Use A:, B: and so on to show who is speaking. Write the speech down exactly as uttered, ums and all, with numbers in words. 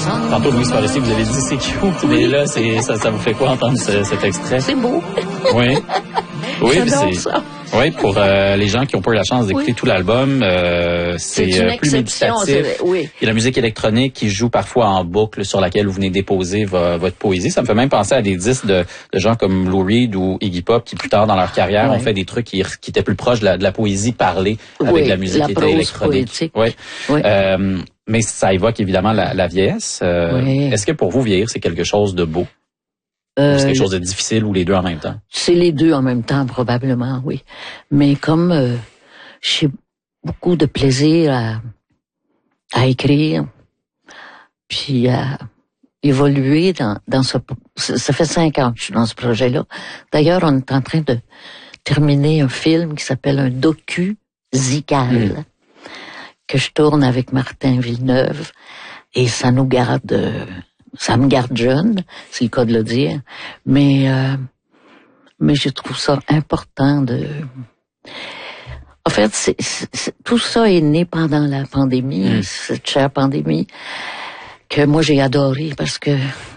A: Tantôt, Louise Forestier, vous avez dit c'est cute, mais là, c'est, ça, ça vous fait quoi entendre ce, cet extrait?
B: C'est beau.
A: Oui. Oui,
B: J'adore
A: c'est,
B: ça.
A: oui, pour euh, les gens qui n'ont pas eu la chance d'écouter oui. tout l'album, euh, c'est, c'est euh, plus méditatif.
B: Oui.
A: Il y a la musique électronique qui joue parfois en boucle sur laquelle vous venez déposer vo- votre poésie. Ça me fait même penser à des disques de, de gens comme Lou Reed ou Iggy Pop qui, plus tard dans leur carrière, oui. ont fait des trucs qui, qui étaient plus proches de la, de la poésie parlée avec
B: oui,
A: la musique
B: la
A: qui était électronique.
B: Poétique.
A: Oui.
B: Oui.
A: Euh, mais ça évoque évidemment la, la vieillesse. Euh, oui. Est-ce que pour vous, vieillir, c'est quelque chose de beau? Euh, ou c'est quelque chose de difficile ou les deux en même temps?
B: C'est les deux en même temps, probablement, oui. Mais comme euh, j'ai beaucoup de plaisir à, à écrire, puis à évoluer dans, dans ce... Ça fait cinq ans que je suis dans ce projet-là. D'ailleurs, on est en train de terminer un film qui s'appelle un docu-zical, mmh. que je tourne avec Martin Villeneuve, et ça nous garde... Euh, Ça me garde jeune, c'est le cas de le dire, mais euh, mais je trouve ça important de. En fait, c'est, c'est, tout ça est né pendant la pandémie, mmh. cette chère pandémie que moi j'ai adoré parce que